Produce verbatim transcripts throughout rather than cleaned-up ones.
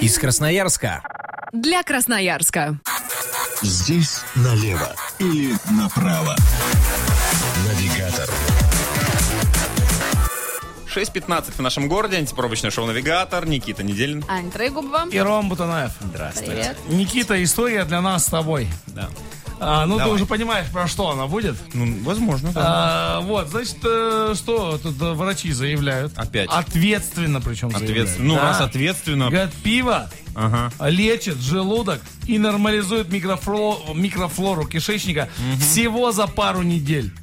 Из Красноярска. Для Красноярска. Здесь налево или направо. Навигатор. шесть пятнадцать в нашем городе. Антипробочное шоу «Навигатор». Никита Неделин. Ань Трегубова. И Ром Бутанаев. Здравствуйте. Привет. Никита, история для нас с тобой. Да. А, ну, Давай. ты уже понимаешь, про что она будет. Ну, возможно, да. А, вот, значит, э, что тут э, врачи заявляют? Опять. Ответственно причем Ответственно. заявляют. Ну, Да. раз ответственно. Говорят, пиво Ага. лечит желудок и нормализует микрофло- микрофлору кишечника всего за пару недель.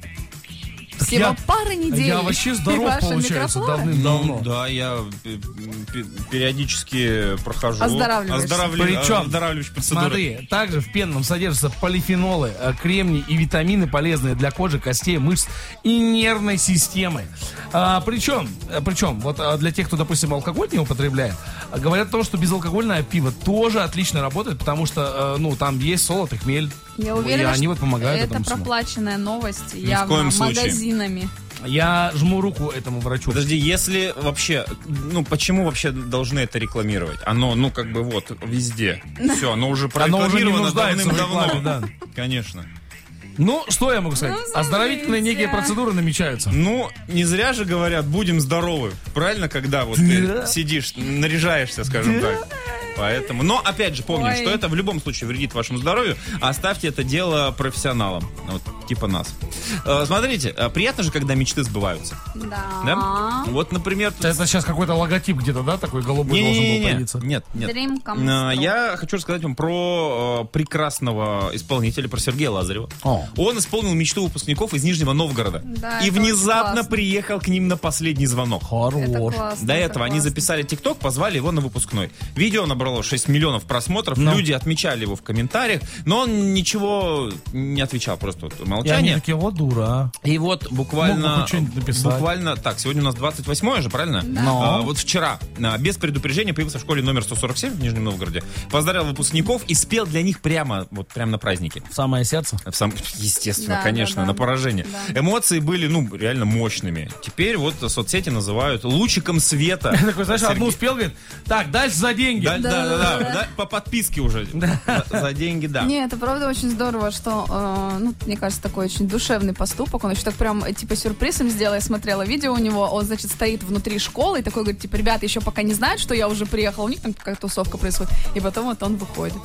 Так Всего я- пара недель. Я вообще И здоров, ваша получается, микрофлора? давным-давно. Ну, да, я э, пе- периодически прохожу. Оздоравливаешься. Оздоравлю... Причем, Оздоравливающие процедуры. Смотри, также в пенном содержатся полифенолы, э, кремний и витамины, полезные для кожи, костей, мышц и нервной системы. А, причем, э, причем, вот а, для тех, кто, допустим, алкоголь не употребляет, а, говорят о том, что безалкогольное пиво тоже отлично работает, потому что, э, ну, там есть солод и хмель. Я И уверена, они вот помогают это этому всему. проплаченная новость в явно коем случае. магазинами. Я жму руку этому врачу. Подожди, если вообще, ну почему вообще должны это рекламировать? Оно, ну как бы вот везде. Все, оно уже Оно уже не прорекламировано нуждается в давным-давно. рекламе, да. Конечно. Ну, что я могу сказать? Ну, Оздоровительные смотрите. некие процедуры намечаются. Ну, не зря же говорят, будем здоровы. Правильно, когда вот ты Да. сидишь, наряжаешься, скажем так. Поэтому, но опять же помним, Ой. что это в любом случае вредит вашему здоровью. Оставьте это дело профессионалам, вот типа нас. Э, Смотрите, э, приятно же, когда мечты сбываются, Да. да? Вот, например, тут- Это сейчас какой-то логотип где-то, да, такой голубой должен был Не-не-не-не. появиться? Нет, нет. Dream comes А, true. Я хочу рассказать вам про э, прекрасного исполнителя, про Сергея Лазарева. О. Он исполнил мечту выпускников из Нижнего Новгорода. Да, и это внезапно очень классно. приехал к ним на последний звонок. Это Хорош. классно. До это этого они классно. записали ТикТок, позвали его на выпускной. Видео набрало шесть миллионов просмотров, Ну. люди отмечали его в комментариях, но он ничего не отвечал, просто вот И они молчание. такие, вот дура. а». И вот Мог бы буквально, хоть что-нибудь написать. буквально, так, сегодня у нас двадцать восьмое же, правильно? Но. А, вот вчера, а, без предупреждения, появился в школе номер сто сорок семь в Нижнем Новгороде, поздравил выпускников и спел для них прямо, вот прямо на празднике. В самое сердце. В сам- естественно, Да, конечно, да, да. на поражение. Да. Эмоции были, ну, реально мощными. Теперь вот соцсети называют лучиком света. Такой, знаешь, одну Сергей- успел, говорит, так, дальше за деньги. Да, да, да, да, Да-да-да. да, по подписке уже. За, за деньги, да. Не, это правда очень здорово, что, э, ну, мне кажется, такой очень душевный поступок. Он еще так прям, э, типа, сюрприз им сделал. Я смотрела видео у него, он, значит, стоит внутри школы и такой говорит, типа, ребята еще пока не знают, что я уже приехал. У них там какая-то тусовка происходит. И потом вот он выходит.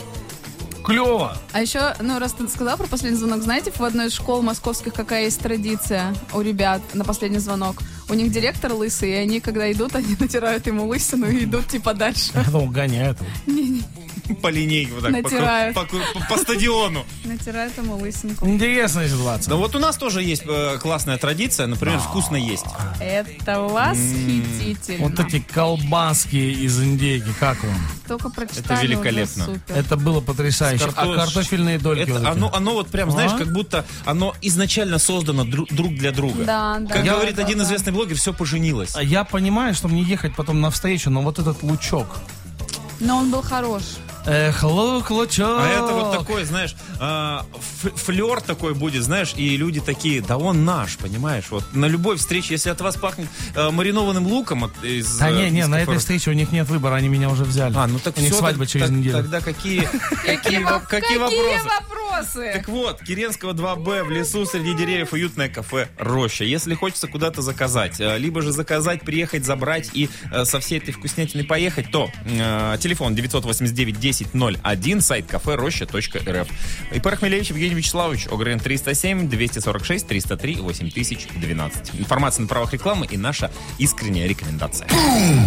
Клево. А еще, ну, раз ты сказал про последний звонок, знаете, в одной из школ московских какая есть традиция у ребят на последний звонок? У них директор лысый, и они, когда идут, они натирают ему лысину и идут, типа, дальше. Я думал, гоняют. По линейке вот так, по, Натирают. по- по- по стадиону. Натирают ему лысинку. Интересная ситуация. Но вот у нас тоже есть э, классная традиция, например, вкусно есть. Это восхитительно. Вот эти колбаски из индейки, как вам? Только прочитали, Это великолепно. уже супер. Это было потрясающе. С картош- А картофельные дольки Это вот эти? оно, оно вот прям, знаешь, А? как будто оно изначально создано дру- друг для друга. Да, да. Как да, говорит да, один да. известный блогер, все поженилось. А Я понимаю, что мне ехать потом навстречу, но вот этот лучок. Но он был хорош. Эх, лук, лучок. А это вот такой, знаешь, а, ф- флер такой будет, знаешь, и люди такие, да он наш, понимаешь, вот на любой встрече, если от вас пахнет а, маринованным луком от- из... Да не, э, не, из на этой кафе- встрече у них нет выбора, они меня уже взяли. А, ну так У них всё, свадьба так- через так- неделю. Тогда какие, какие, во- какие Какие вопросы? вопросы? Так вот, Киренского два Б, в лесу среди деревьев уютное кафе «Роща». Если хочется куда-то заказать, э, либо же заказать, приехать, забрать и э, со всей этой вкуснятиной поехать, то э, телефон девятьсот восемьдесят девять десять ноль один, сайт кафе роща точка эр эф. И Рахмелевич Евгений Вячеславович, ОГРН триста семь двести сорок шесть триста три восемь тысяч двенадцать. Информация на правах рекламы и наша искренняя рекомендация.